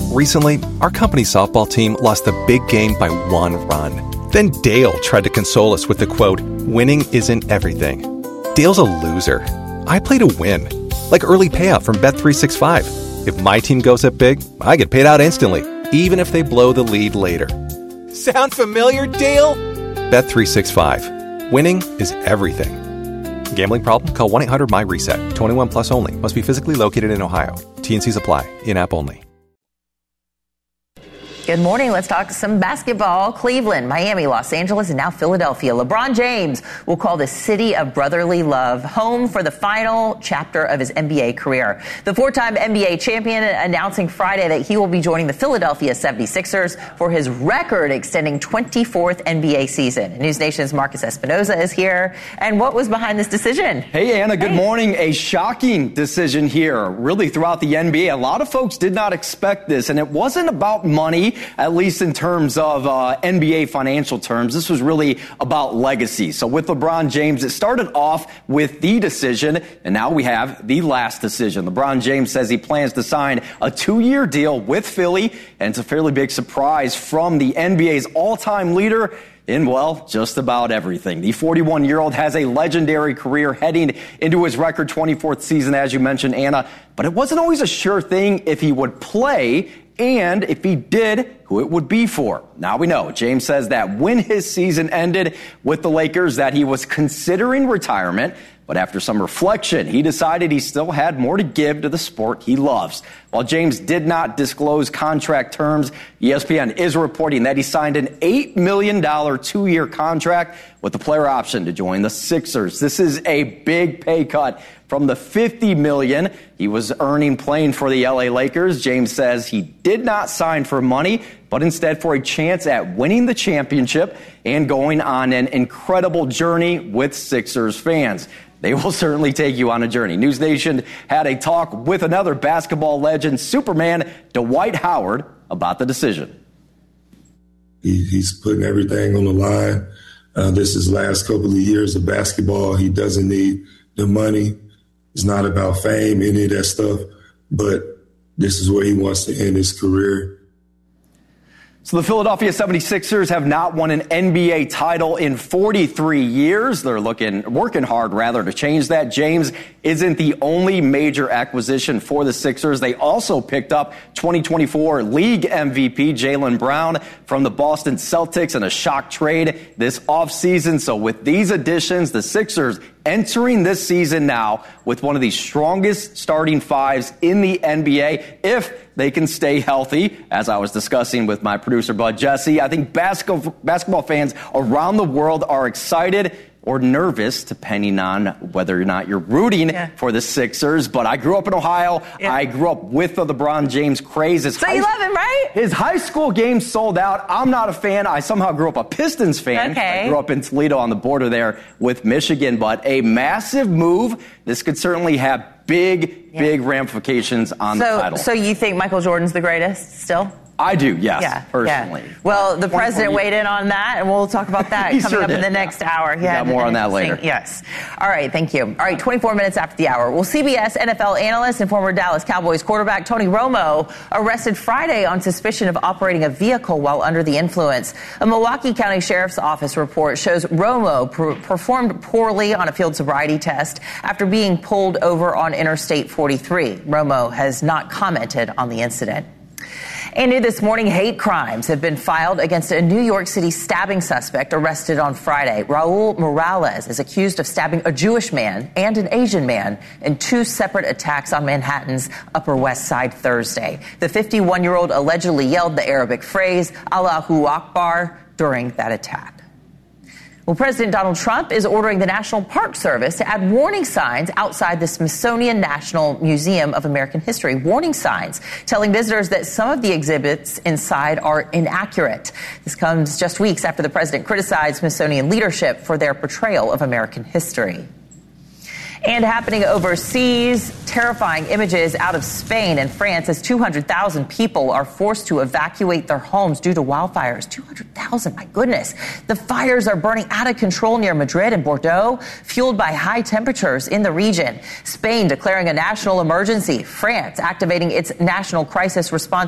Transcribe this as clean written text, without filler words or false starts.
Recently, our company's softball team lost the big game by 1 run. Then Dale tried to console us with the quote, "Winning isn't everything." Dale's a loser. I play to win. Like early payout from Bet365. If my team goes up big, I get paid out instantly, even if they blow the lead later. Sound familiar, Dale? Bet365. Winning is everything. Gambling problem? Call 1-800-MY-RESET. 21 plus only. Must be physically located in Ohio. T&Cs apply. In-app only. Good morning. Let's talk some basketball. Cleveland, Miami, Los Angeles, and now Philadelphia. LeBron James will call the city of brotherly love home for the final chapter of his NBA career. The four-time NBA champion announcing Friday that he will be joining the Philadelphia 76ers for his record-extending 24th NBA season. News Nation's Marcus Espinoza is here. And what was behind this decision? Hey, Anna. Good morning. A shocking decision here, really, throughout the NBA. A lot of folks did not expect this, and it wasn't about money. At least in terms of NBA financial terms. This was really about legacy. So with LeBron James, it started off with the decision, and now we have the last decision. LeBron James says he plans to sign a 2-year deal with Philly, and it's a fairly big surprise from the NBA's all-time leader in, well, just about everything. The 41-year-old has a legendary career heading into his record 24th season, as you mentioned, Anna. But it wasn't always a sure thing if he would play, and if he did, who it would be for. Now we know. James says that when his season ended with the Lakers that he was considering retirement, but after some reflection, he decided he still had more to give to the sport he loves. While James did not disclose contract terms, ESPN is reporting that he signed an $8 million 2-year contract with the player option to join the Sixers. This is a big pay cut from the $50 million he was earning playing for the LA Lakers. James says he did not sign for money, but instead for a chance at winning the championship and going on an incredible journey with Sixers fans. They will certainly take you on a journey. News Nation had a talk with another basketball legend, Superman Dwight Howard, about the decision. He's putting everything on the line. This is last couple of years of basketball. He doesn't need the money. It's not about fame, any of that stuff. But this is where he wants to end his career. So the Philadelphia 76ers have not won an NBA title in 43 years. They're working hard, to change that. James isn't the only major acquisition for the Sixers. They also picked up 2024 league MVP Jaylen Brown from the Boston Celtics in a shock trade this offseason. So with these additions, the Sixers entering this season now with one of the strongest starting fives in the NBA, if they can stay healthy. As I was discussing with my producer, Bud Jesse, I think basketball fans around the world are excited or nervous, depending on whether or not you're rooting for the Sixers. But I grew up in Ohio. Yeah. I grew up with the LeBron James craze. So you love him, right? His high school games sold out. I'm not a fan. I somehow grew up a Pistons fan. Okay. I grew up in Toledo on the border there with Michigan. But a massive move. This could certainly have big ramifications on the title. So you think Michael Jordan's the greatest still? I do, yes, personally. Yeah. Well, the president weighed in on that, and we'll talk about that coming up in the next hour. Yeah, got more on that later. Yes. All right, thank you. All right, 24 minutes after the hour. Well, CBS NFL analyst and former Dallas Cowboys quarterback Tony Romo arrested Friday on suspicion of operating a vehicle while under the influence. A Milwaukee County Sheriff's Office report shows Romo performed poorly on a field sobriety test after being pulled over on Interstate 43. Romo has not commented on the incident. And new this morning, hate crimes have been filed against a New York City stabbing suspect arrested on Friday. Raul Morales is accused of stabbing a Jewish man and an Asian man in 2 separate attacks on Manhattan's Upper West Side Thursday. The 51-year-old allegedly yelled the Arabic phrase, Allahu Akbar, during that attack. Well, President Donald Trump is ordering the National Park Service to add warning signs outside the Smithsonian National Museum of American History. Warning signs telling visitors that some of the exhibits inside are inaccurate. This comes just weeks after the president criticized Smithsonian leadership for their portrayal of American history. And happening overseas, terrifying images out of Spain and France as 200,000 people are forced to evacuate their homes due to wildfires. 200,000, my goodness. The fires are burning out of control near Madrid and Bordeaux, fueled by high temperatures in the region. Spain declaring a national emergency. France activating its national crisis response